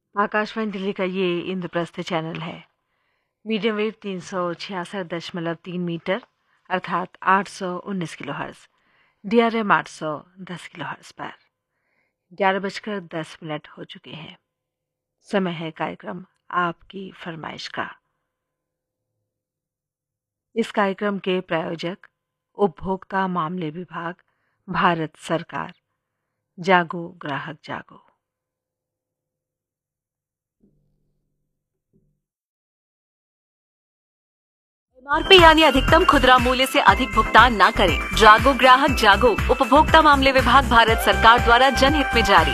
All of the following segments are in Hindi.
आकाशवाणी दिल्ली का ये इंद्रप्रस्थ चैनल है। मीडियम वेव 366.3 मीटर अर्थात 819 किलोहर्ट्ज, DRM 810 किलोहर्ट्ज पर 11:10 हो चुके हैं। समय है कार्यक्रम आपकी फरमाइश का। इस कार्यक्रम के प्रायोजक उपभोक्ता मामले विभाग, भारत सरकार। जागो ग्राहक जागो। MRP यानी अधिकतम खुदरा मूल्य से अधिक भुगतान ना करें। जागो ग्राहक जागो। उपभोक्ता मामले विभाग, भारत सरकार द्वारा जनहित में जारी।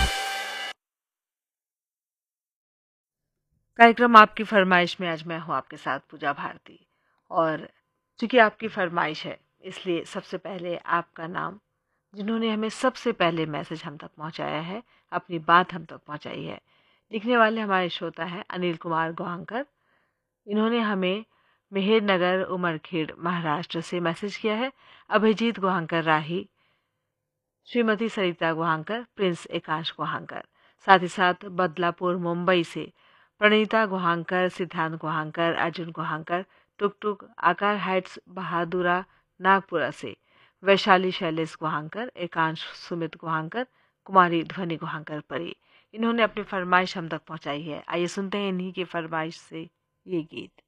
कार्यक्रम आपकी फरमाइश में आज मैं हूँ आपके साथ पूजा भारती। और चूंकि आपकी फरमाइश है, इसलिए सबसे पहले आपका नाम, जिन्होंने हमें सबसे पहले मैसेज हम तक पहुंचाया है, अपनी बात हम तक पहुंचाई है। लिखने वाले हमारे श्रोता हैं अनिल कुमार गुहांकर। इन्होंने हमें मेहरनगर, उमरखेड़, महाराष्ट्र से मैसेज किया है। अभिजीत गुहांकर राही, श्रीमती सरिता गुहांकर, प्रिंस एकाश गुहांकर, साथ ही साथ बदलापुर मुंबई से प्रणीता गुहांकर, सिद्धांत गुहांकर, अर्जुन गुहांकर, टुकटुक, आकार हाइट्स, बहादुरा नागपुरा से वैशाली शैलेश गुहांकर, एकांश सुमित गुहांकर, कुमारी ध्वनि गुहांकर परी। इन्होंने अपनी फरमाइश हम तक पहुंचाई है। आइए सुनते हैं इन्हीं की फरमाइश से ये गीत।